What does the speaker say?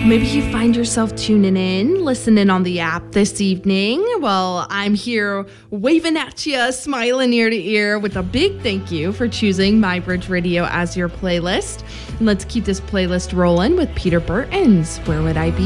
Maybe you find yourself tuning in, listening on the app this evening. Well, I'm here waving at you, smiling ear to ear with a big thank you for choosing MyBridge Radio as your playlist. And let's keep this playlist rolling with Peter Burton's Where Would I Be